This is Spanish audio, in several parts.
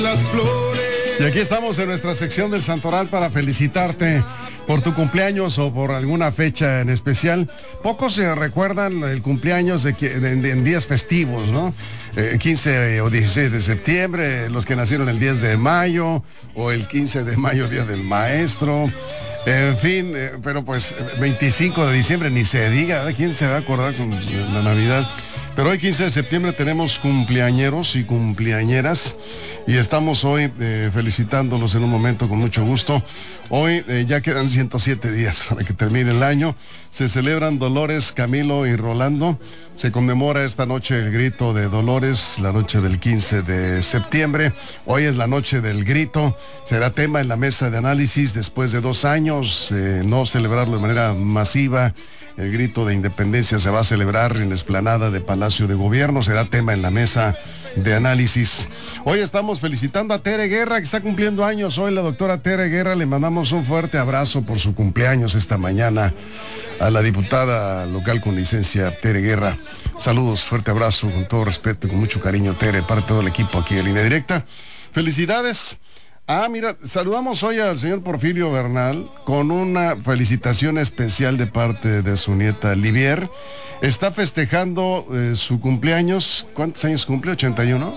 las flores. Y aquí estamos en nuestra sección del Santoral para felicitarte por tu cumpleaños o por alguna fecha en especial. Pocos se recuerdan el cumpleaños en días festivos, ¿no? 15 o 16 de septiembre, los que nacieron el 10 de mayo o el 15 de mayo, Día del Maestro. En fin, pero pues 25 de diciembre ni se diga, ¿verdad? ¿Quién se va a acordar con la Navidad? Pero hoy 15 de septiembre tenemos cumpleañeros y cumpleañeras y estamos hoy felicitándolos en un momento con mucho gusto. Hoy ya quedan 107 días para que termine el año. Se celebran Dolores, Camilo y Rolando. Se conmemora esta noche el grito de Dolores, la noche del 15 de septiembre. Hoy es la noche del grito. Será tema en la mesa de análisis después de 2 años, no celebrarlo de manera masiva. El grito de independencia se va a celebrar en la explanada de Palacio de Gobierno, será tema en la mesa de análisis. Hoy estamos felicitando a Tere Guerra, que está cumpliendo años. Hoy la doctora Tere Guerra, le mandamos un fuerte abrazo por su cumpleaños esta mañana a la diputada local con licencia Tere Guerra. Saludos, fuerte abrazo, con todo respeto y con mucho cariño, Tere, para todo el equipo aquí en Línea Directa. Felicidades. Mira, saludamos hoy al señor Porfirio Bernal con una felicitación especial de parte de su nieta Livier. Está festejando su cumpleaños. ¿Cuántos años cumple? 81.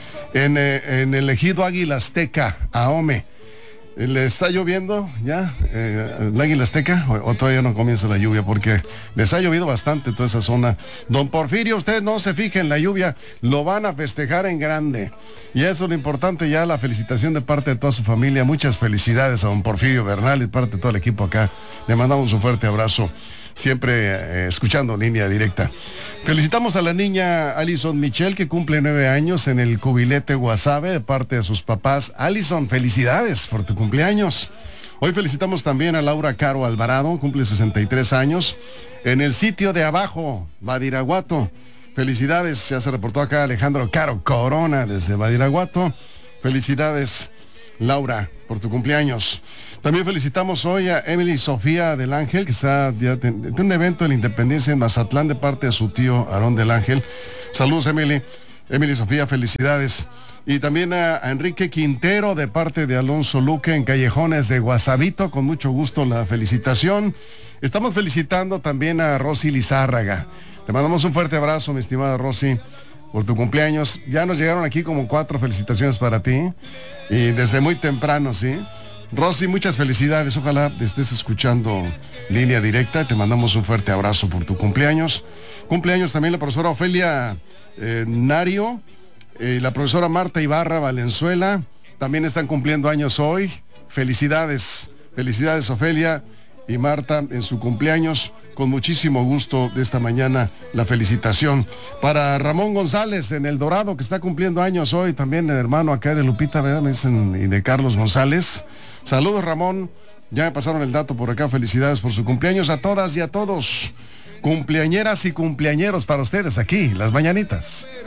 En el ejido Águila Azteca, Ahome. ¿Le está lloviendo ya el Águila Azteca o todavía no comienza la lluvia? Porque les ha llovido bastante toda esa zona. Don Porfirio, usted no se fije en la lluvia, lo van a festejar en grande. Y eso es lo importante, ya la felicitación de parte de toda su familia. Muchas felicidades a don Porfirio Bernal y de parte de todo el equipo acá. Le mandamos un fuerte abrazo. Siempre escuchando Línea Directa. Felicitamos a la niña Alison Michelle, que cumple 9 años en el Cubilete Guasave de parte de sus papás. Alison, felicidades por tu cumpleaños. Hoy felicitamos también a Laura Caro Alvarado, cumple 63 años, en el sitio de abajo, Badiraguato. Felicidades, ya se reportó acá Alejandro Caro Corona desde Badiraguato. Felicidades, Laura, por tu cumpleaños. También felicitamos hoy a Emily Sofía del Ángel, que está en un evento de la Independencia en Mazatlán de parte de su tío Aarón del Ángel. Saludos, Emily. Emily Sofía, felicidades. Y también a Enrique Quintero de parte de Alonso Luque en Callejones de Guasavito, con mucho gusto la felicitación. Estamos felicitando también a Rosy Lizárraga. Te mandamos un fuerte abrazo, mi estimada Rosy, por tu cumpleaños. Ya nos llegaron aquí como 4 felicitaciones para ti, y desde muy temprano, ¿sí? Rosy, muchas felicidades, ojalá estés escuchando Línea Directa, te mandamos un fuerte abrazo por tu cumpleaños. Cumpleaños también la profesora Ofelia Nario, la profesora Marta Ibarra Valenzuela, también están cumpliendo años hoy. Felicidades, felicidades Ofelia y Marta en su cumpleaños. Con muchísimo gusto de esta mañana la felicitación para Ramón González en El Dorado, que está cumpliendo años hoy, también el hermano acá de Lupita, ¿verdad? Me dicen, y de Carlos González. Saludos, Ramón, ya me pasaron el dato por acá, felicidades por su cumpleaños a todas y a todos. Cumpleañeras y cumpleañeros para ustedes aquí, las mañanitas.